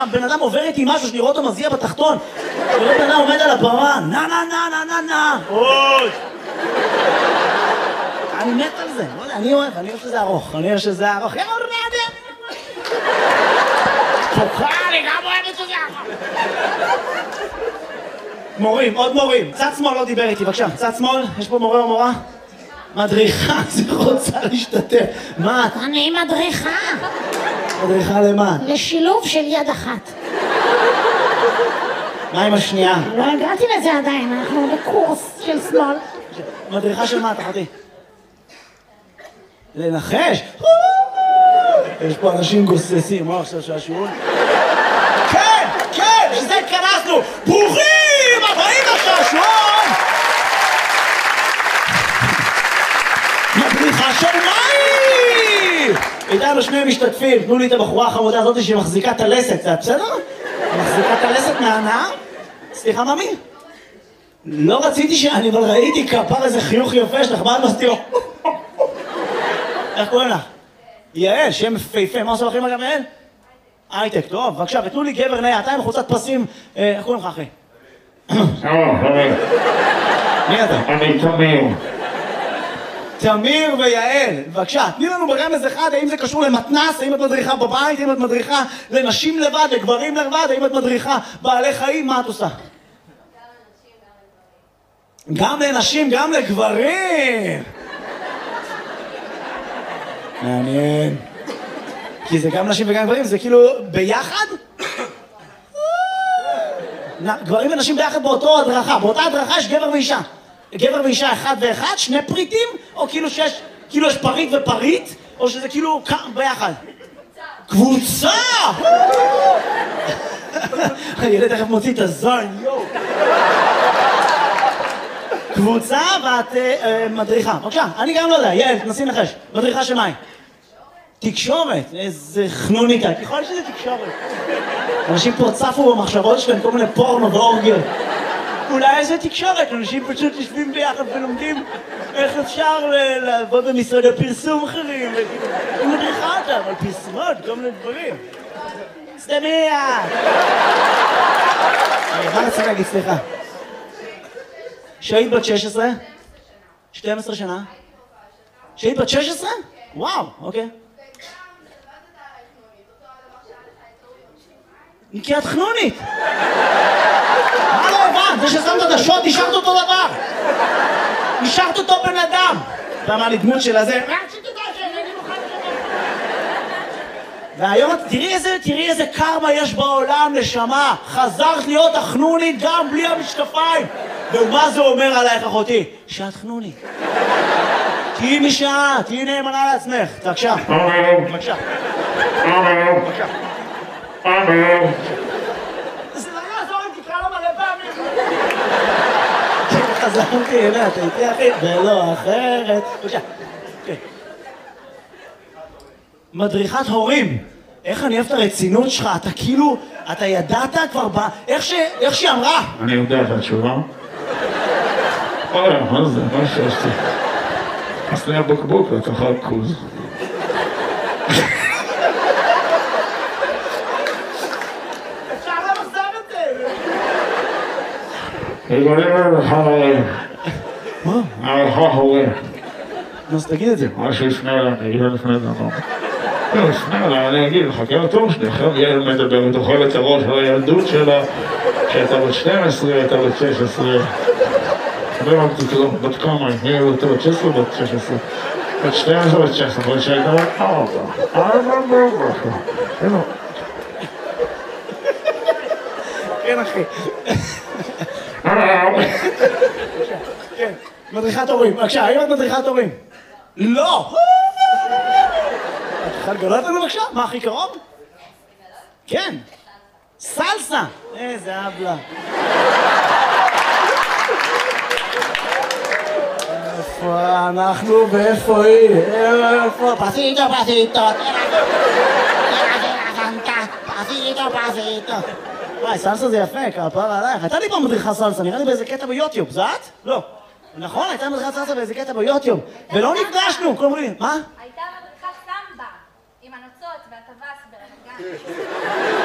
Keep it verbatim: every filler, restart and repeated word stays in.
בן אדם עובר איתי משהו שאני רואה אותו מזיע בתחתון. וראה בן אדם עומד על הבמה, נה נה נה נה נה נה. אוי! אני מת על זה, לא יודע, אני אוהב, אני אוהב שזה ארוך, אני אוהב שזה ארוך. יאללה, נעדה! פוקה, אני גם אוהבת שזה ארוך. מורים, עוד מורים. צד שמאל לא דיבר איתי, בבקשה. צד שמאל, יש פה מורה או מורה? מדריכה, זה רוצה להשתתף. מה? אני מדריכה. מדריכה למה? לשילוב של יד אחת. מה עם השנייה? לא הגעתי לזה עדיין, אנחנו בקורס של שמאל. מדריכה של מה, תחתי? לנחש? יש פה אנשים גוססים, מה עכשיו שהשיעור? כן, כן, שזה התכנסנו! ברוכים הבאים לשעשועון! מדריכה של מאי! איתנו שני משתתפים, תנו לי את הבחורה החמודה הזאת שמחזיקה את הלסת, קצת, בסדר? מחזיקה את הלסת מהנאה? סליחה, ממי? לא רציתי שאני, אבל ראיתי כפר איזה חיוך יפה שלך, מה את מסתירו? איך קוראים לך? יעל, שם פייפה, מה עושה לכם גם יעל? הייטק, טוב, בבקשה, ותנו לי גבר נאה, אתה עם חולצת פרסים, איך קוראים לך אחי? מי אתה? אני תמיר. תמיר ויעל, בבקשה, תני לנו ברמז אחד, האם זה קשור למתנס, האם את מדריכה בבית, האם את מדריכה לנשים לבד, לגברים לבד, האם את מדריכה בעלי חיים, מה את עושה? גם לנשים, גם לגברים! מעניין. כי זה גם נשים וגם גברים, זה כאילו ביחד? גברים ונשים ביחד באותו הדרכה, באותה הדרכה יש גבר ואישה. גבר ואישה אחד ואחד, שני פריטים? או כאילו שיש, כאילו יש פריט ופריט? או שזה כאילו ביחד? קבוצה! הילד תכף מוציא את הזין, יואו! קבוצה ואת מדריכה. בבקשה, אני גם לא יודע, יעל, תנסי לנחש. מדריכה של מאי? תקשורת. איזה חנוניקה, ככל שזה תקשורת. אנשים פה צפו במחשבות שלהם כל מיני פורנו ואורגיות. אולי איזה תקשורת, אנשים פשוט יושבים ביחד ולומדים איך אפשר לעבוד במשרדי פרסום אחרים. היא מדריכה אותם על פרסומות, כל מיני דברים. סתמיה! מה רציתי להגיד, סליחה? שהיית בת שש עשרה? שתים עשרה שנה? שהיית בת שש עשרה? וואו, אוקיי. כי את חנונית! מה לא הבנת? זה ששמת את השוט, השארת אותו דבר! השארת אותו בן אדם! אתה אמר לי דמות של הזה... והיום, תראי איזה, תראי איזה קרמה יש בעולם, נשמה! חזרת להיות החנונית גם בלי המשקפיים! ומה זה אומר עלייך, אחותי? שאת חנונית. תהיי משעה, תהיי נאמנה לעצמך. בבקשה. בבקשה. בבקשה. זה לא יעזור אם תקרא לו מלא פעמים. חזרתי אליה, אתה איתי אחי, ולא אחרת. בבקשה. מדריכת הורים. איך אני אוהב את הרצינות שלך? אתה כאילו, אתה ידעת כבר ב... איך שהיא אמרה? אני יודע את התשובה. אוי, מה זה? מה שעשתי? עשני הבקבוק לתחת כוז. אפשר למסר את זה! יגולים לך להורים. מה? עליך הורים. אז תגיד את זה. מה שיפנה אליי, אני אגיד לפני דבר. לא, יפנה אליי, אני אגיד, חכה לתור שלי, עכשיו יעל מדברת, אוכל את הראש על הילדות שלה, שהייתה בת שתים עשרה, הייתה בת שש עשרה. לא אמרתי כלום, בת כמה, היא הייתה בת שש עשרה או בת שש עשרה? בת שתים עשרה, בת שש עשרה, אבל שהייתה בת ארבע. ארבע בארבע. אינו. כן, אחי. כן, מדריכת הורים. בבקשה, האם את מדריכת הורים? לא! את יכולה לגלות לנו בבקשה? מה הכי קרוב? כן. סלסה! איזה אבלה. איפה אנחנו ואיפה היא? איפה? פסיטו, פסיטו. פסיטו, פסיטו. וואי, סלסה זה יפה, כפר עלייך. הייתה לי פעם מדריכה סלסה, נראה לי באיזה קטע ביוטיוב, זה את? לא. נכון, הייתה מדריכת סלסה באיזה קטע ביוטיוב. ולא נפגשנו, כל אומרים, מה? הייתה מדריכת סמבה, עם הנוצות והטווס ברמת גן.